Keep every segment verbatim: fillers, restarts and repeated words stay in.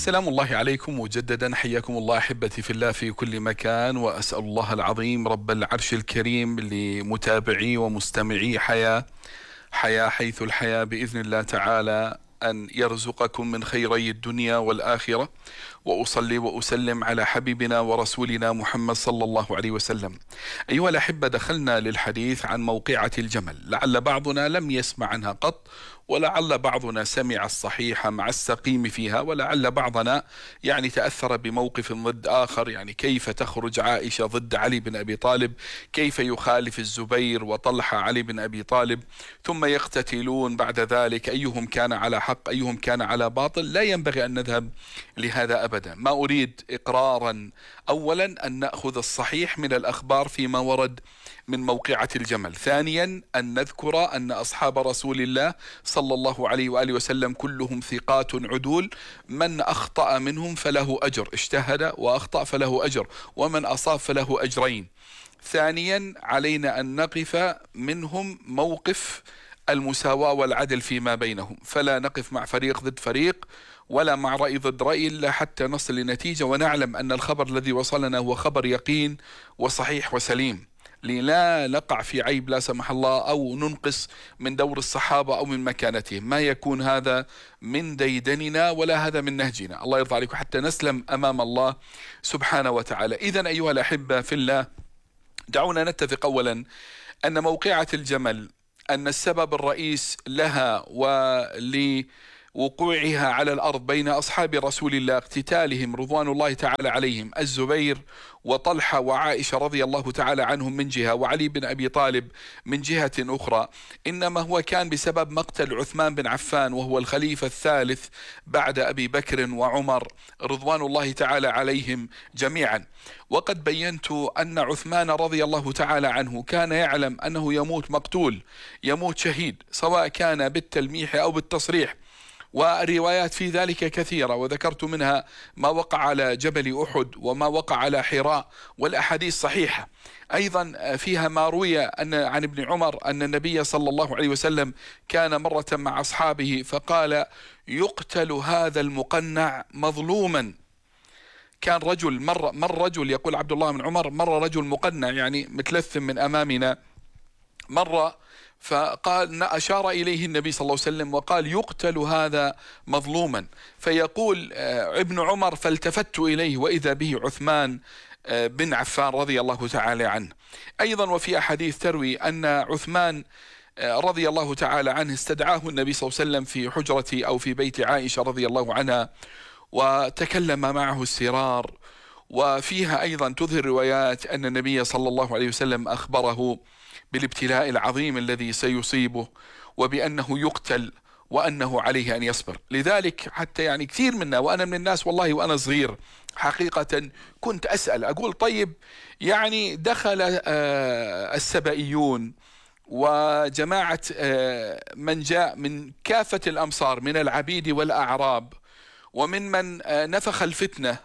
سلام الله عليكم مجددا، حياكم الله أحبتي في الله في كل مكان، وأسأل الله العظيم رب العرش الكريم لمتابعي ومستمعي حياة حياة حيث الحياة بإذن الله تعالى أن يرزقكم من خيري الدنيا والآخرة. وأصلي وأسلم على حبيبنا ورسولنا محمد صلى الله عليه وسلم. أيها الأحبة، دخلنا للحديث عن موقعة الجمل، لعل بعضنا لم يسمع عنها قط، ولعل بعضنا سمع الصحيح مع السقيم فيها، ولعل بعضنا يعني تأثر بموقف ضد آخر، يعني كيف تخرج عائشة ضد علي بن أبي طالب، كيف يخالف الزبير وطلحة علي بن أبي طالب، ثم يقتتلون بعد ذلك، أيهم كان على حق أيهم كان على باطل. لا ينبغي أن نذهب لهذا أبدا. ما أريد إقرارا أولا أن نأخذ الصحيح من الأخبار فيما ورد من موقعة الجمل. ثانيا أن نذكر أن أصحاب رسول الله صلى الله عليه وآله وسلم كلهم ثقات عدول، من أخطأ منهم فله أجر، اجتهد وأخطأ فله أجر، ومن أصاب فله أجرين. ثانيا علينا أن نقف منهم موقف المساواة والعدل فيما بينهم، فلا نقف مع فريق ضد فريق ولا مع رأي ضد رأي إلا حتى نصل لنتيجة ونعلم أن الخبر الذي وصلنا هو خبر يقين وصحيح وسليم، لا نقع في عيب لا سمح الله أو ننقص من دور الصحابة أو من مكانتهم. ما يكون هذا من ديدننا ولا هذا من نهجنا، الله يرضى عليكم، حتى نسلم أمام الله سبحانه وتعالى. إذن أيها الأحبة في الله، دعونا نتفق أولا أن موقعة الجمل أن السبب الرئيس لها ولوقوعها على الأرض بين أصحاب رسول الله اقتتالهم رضوان الله تعالى عليهم، الزبير وطلحة وعائشة رضي الله تعالى عنهم من جهة، وعلي بن أبي طالب من جهة أخرى، إنما هو كان بسبب مقتل عثمان بن عفان وهو الخليفة الثالث بعد أبي بكر وعمر رضوان الله تعالى عليهم جميعا. وقد بينت أن عثمان رضي الله تعالى عنه كان يعلم أنه يموت مقتول، يموت شهيد، سواء كان بالتلميح أو بالتصريح، والروايات في ذلك كثيرة، وذكرت منها ما وقع على جبل أحد وما وقع على حراء، والأحاديث صحيحة. أيضا فيها ما روي أن عن ابن عمر أن النبي صلى الله عليه وسلم كان مرة مع أصحابه فقال: يقتل هذا المقنع مظلوما. كان رجل مر, مر رجل يقول عبد الله بن عمر، مر رجل مقنع يعني متلثم من أمامنا، مر فقال أشار إليه النبي صلى الله عليه وسلم وقال: يقتل هذا مظلوما. فيقول ابن عمر: فالتفت إليه وإذا به عثمان بن عفان رضي الله تعالى عنه. أيضا وفي أحاديث تروي أن عثمان رضي الله تعالى عنه استدعاه النبي صلى الله عليه وسلم في حجرة أو في بيت عائشة رضي الله عنها، وتكلم معه السرار. وفيها أيضا تظهر روايات أن النبي صلى الله عليه وسلم أخبره بالابتلاء العظيم الذي سيصيبه، وبأنه يقتل وأنه عليه أن يصبر. لذلك حتى يعني كثير منا، وأنا من الناس والله وأنا صغير حقيقة كنت أسأل أقول: طيب يعني دخل السبائيون وجماعة من جاء من كافة الأمصار من العبيد والأعراب ومن من نفخ الفتنة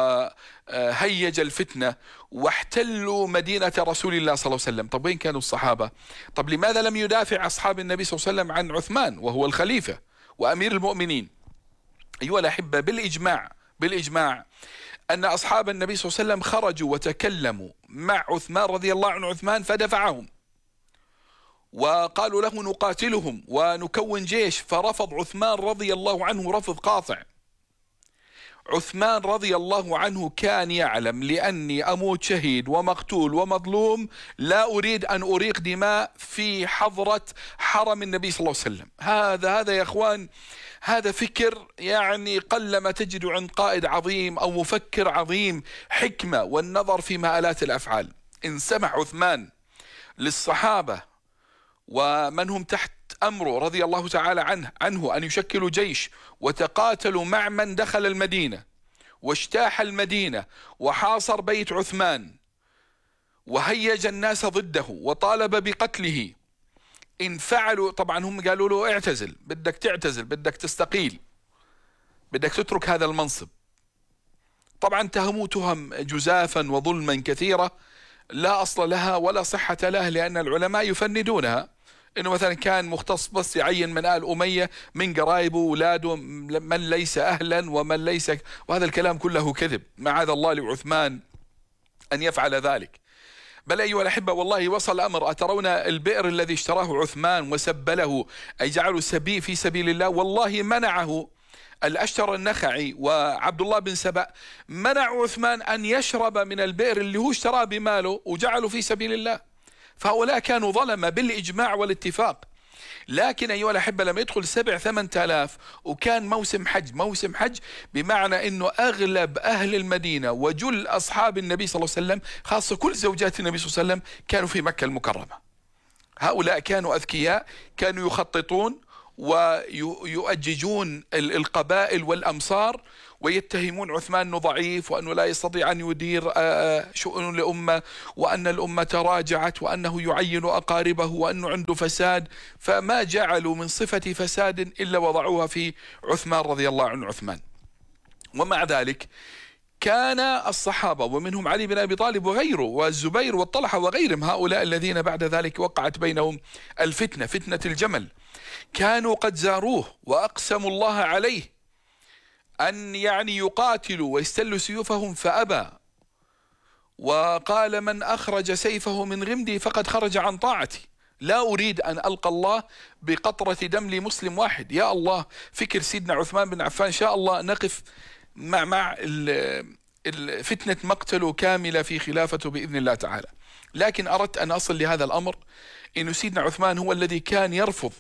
وهيج الفتنة واحتلوا مدينة رسول الله صلى الله عليه وسلم، طب وين كانوا الصحابة؟ طب لماذا لم يدافع أصحاب النبي صلى الله عليه وسلم عن عثمان وهو الخليفة وأمير المؤمنين؟ أيها الأحبة، بالإجماع بالإجماع أن أصحاب النبي صلى الله عليه وسلم خرجوا وتكلموا مع عثمان رضي الله عنه عثمان فدفعهم، وقالوا له نقاتلهم ونكون جيش، فرفض عثمان رضي الله عنه رفض قاطع. عثمان رضي الله عنه كان يعلم: لأني أموت شهيد ومقتول ومظلوم لا أريد أن أريق دماء في حضرة حرم النبي صلى الله عليه وسلم. هذا هذا يا أخوان، هذا فكر يعني قلما تجد عند قائد عظيم أو مفكر عظيم حكمة والنظر في مآلات الأفعال. إن سمح عثمان للصحابة ومن هم تحت أمره رضي الله تعالى عنه عنه أن يشكلوا جيش وتقاتلوا مع من دخل المدينة واجتاح المدينة وحاصر بيت عثمان وهيج الناس ضده وطالب بقتله، إن فعلوا طبعا هم قالوا له: اعتزل، بدك تعتزل، بدك تستقيل، بدك تترك هذا المنصب. طبعا تهموا تهم جزافا وظلما كثيرة لا أصل لها ولا صحة لها، لأن العلماء يفندونها. انه مثلا كان مختص بس يعين من آل أمية من قرايبه وأولاده من ليس أهلا ومن ليس، وهذا الكلام كله كذب، معاذ الله لعثمان أن يفعل ذلك. بل أيها الأحبة والله وصل الأمر، أترون البئر الذي اشتراه عثمان وسبله أي جعله سبي في سبيل الله، والله منعه الأشتر النخعي وعبد الله بن سبأ، منع عثمان أن يشرب من البئر اللي هو اشتراه بماله وجعله في سبيل الله. فهؤلاء كانوا ظلمة بالإجماع والاتفاق. لكن أيها الأحبة لما يدخل سبع ثمان آلاف وكان موسم حج، موسم حج بمعنى أنه أغلب أهل المدينة وجل أصحاب النبي صلى الله عليه وسلم، خاصة كل زوجات النبي صلى الله عليه وسلم، كانوا في مكة المكرمة. هؤلاء كانوا أذكياء، كانوا يخططون ويؤججون القبائل والأمصار، ويتهمون عثمان أنه ضعيف وأنه لا يستطيع أن يدير شؤون الأمة، وأن الأمة تراجعت، وأنه يعين أقاربه، وأنه عنده فساد. فما جعلوا من صفة فساد إلا وضعوها في عثمان رضي الله عنه عثمان. ومع ذلك كان الصحابة ومنهم علي بن أبي طالب وغيره والزبير والطلحة وغيرهم، هؤلاء الذين بعد ذلك وقعت بينهم الفتنة، فتنة الجمل، كانوا قد زاروه وأقسموا الله عليه أن يعني يقاتلوا ويستلوا سيوفهم فأبى، وقال من أخرج سيفه من غمدي فقد خرج عن طاعتي، لا أريد أن ألقى الله بقطرة دم لمسلم واحد. يا الله، فكر سيدنا عثمان بن عفان، إن شاء الله نقف مع مع فتنة مقتله كاملة في خلافته بإذن الله تعالى. لكن أردت أن أصل لهذا الأمر، إنه سيدنا عثمان هو الذي كان يرفض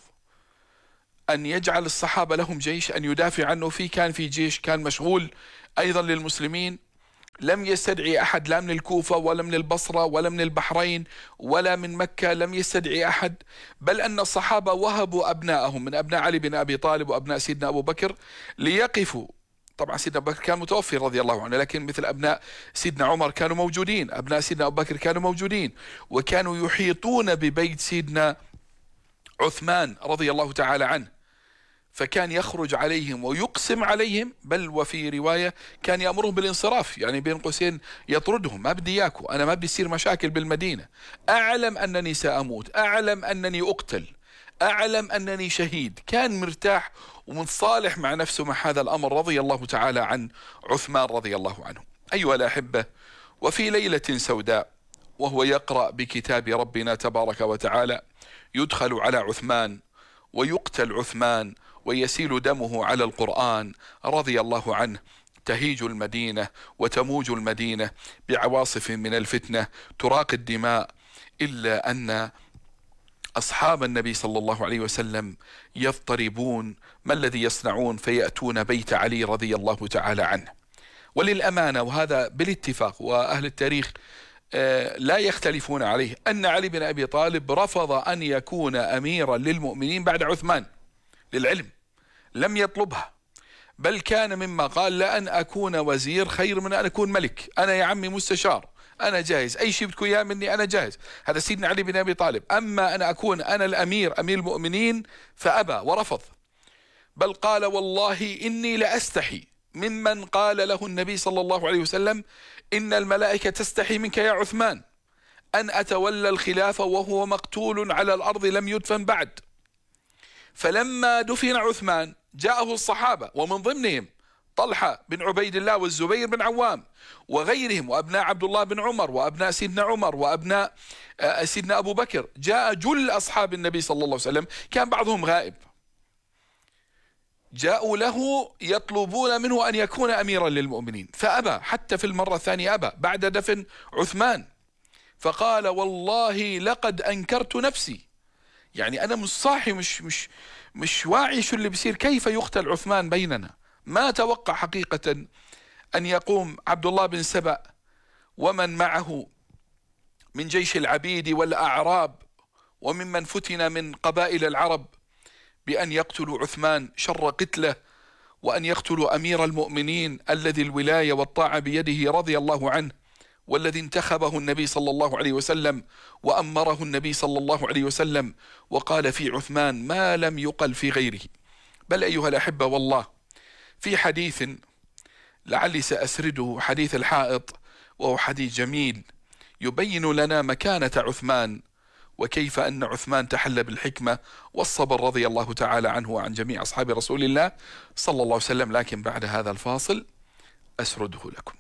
أن يجعل الصحابة لهم جيش أن يدافع عنه فيه. كان في جيش كان مشغول أيضا للمسلمين، لم يستدعي أحد لا من الكوفة ولا من البصرة ولا من البحرين ولا من مكة، لم يستدعي أحد، بل أن الصحابة وهبوا أبنائهم من أبناء علي بن أبي طالب وأبناء سيدنا أبو بكر ليقفوا. طبعا سيدنا أبو بكر كان متوفي رضي الله عنه، لكن مثل أبناء سيدنا عمر كانوا موجودين، أبناء سيدنا أبو بكر كانوا موجودين، وكانوا يحيطون ببيت سيدنا عثمان رضي الله تعالى عنه. فكان يخرج عليهم ويقسم عليهم، بل وفي رواية كان يأمرهم بالانصراف، يعني بين قوسين يطردهم، ما بدي إياكم، أنا ما بدي يصير مشاكل بالمدينة، أعلم أنني سأموت، أعلم أنني أقتل، أعلم أنني شهيد. كان مرتاح ومتصالح مع نفسه مع هذا الأمر رضي الله تعالى عن عثمان رضي الله عنه. أيها الأحبة، وفي ليلة سوداء وهو يقرأ بكتاب ربنا تبارك وتعالى، يدخل على عثمان ويقتل عثمان ويسيل دمه على القرآن رضي الله عنه. تهيج المدينة وتموج المدينة بعواصف من الفتنة تراق الدماء، إلا أن أصحاب النبي صلى الله عليه وسلم يضطربون، ما الذي يصنعون؟ فيأتون بيت علي رضي الله تعالى عنه. وللأمانة، وهذا بالاتفاق وأهل التاريخ لا يختلفون عليه، أن علي بن أبي طالب رفض أن يكون أميرا للمؤمنين بعد عثمان، للعلم لم يطلبها، بل كان مما قال: لأن أكون وزير خير من أن أكون ملك، أنا يا عمي مستشار، أنا جاهز، أي شيء بدكم إياه مني أنا جاهز. هذا سيدنا علي بن أبي طالب. أما أن أكون أنا الأمير، أمير المؤمنين، فأبى ورفض، بل قال: والله إني لأستحي ممن قال له النبي صلى الله عليه وسلم: إن الملائكة تستحي منك يا عثمان أن أتولى الخلافة وهو مقتول على الأرض لم يدفن بعد. فلما دفن عثمان جاءه الصحابة، ومن ضمنهم طلحة بن عبيد الله والزبير بن عوام وغيرهم، وأبناء عبد الله بن عمر وأبناء سيدنا عمر وأبناء سيدنا أبو بكر، جاء جل أصحاب النبي صلى الله عليه وسلم، كان بعضهم غائب، جاءوا له يطلبون منه أن يكون أميرا للمؤمنين، فأبى، حتى في المرة الثانية أبى بعد دفن عثمان، فقال: والله لقد أنكرت نفسي، يعني أنا مش صاحي، مش مش مش واعي شو اللي بيصير، كيف يقتل عثمان بيننا. ما توقع حقيقة أن يقوم عبد الله بن سبأ ومن معه من جيش العبيد والأعراب وممن فتن من قبائل العرب بأن يقتلوا عثمان شر قتله، وأن يقتلوا أمير المؤمنين الذي الولاية والطاعة بيده رضي الله عنه، والذي انتخبه النبي صلى الله عليه وسلم وأمره النبي صلى الله عليه وسلم، وقال في عثمان ما لم يقل في غيره. بل أيها الأحبة، والله في حديث لعلي سأسرده، حديث الحائط، وهو حديث جميل يبين لنا مكانة عثمان وكيف أن عثمان تحلى بالحكمة والصبر رضي الله تعالى عنه وعن جميع أصحاب رسول الله صلى الله عليه وسلم. لكن بعد هذا الفاصل أسرده لكم.